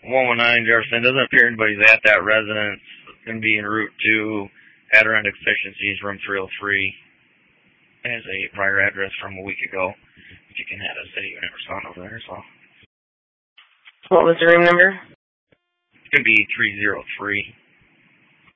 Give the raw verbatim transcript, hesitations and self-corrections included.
one one nine Jefferson. Doesn't appear anybody's at that residence. It's going to be in Route two, Adirondack Efficiencies, room three oh three. As a prior address from a week ago. If you can have a city unit respond over there as well. What was the room number? It's going to be three oh three.